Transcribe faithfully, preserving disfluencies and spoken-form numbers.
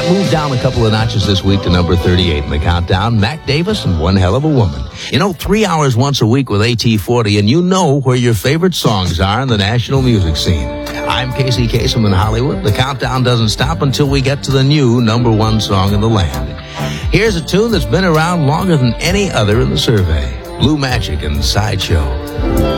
moved down a couple of notches this week to number thirty-eight in the countdown. Mac Davis and One Hell of a Woman. You know, three hours once a week with A T forty, and you know where your favorite songs are in the national music scene. I'm Casey Kasem in Hollywood. The countdown doesn't stop until we get to the new number one song in the land. Here's a tune that's been around longer than any other in the survey. Blue Magic and Sideshow.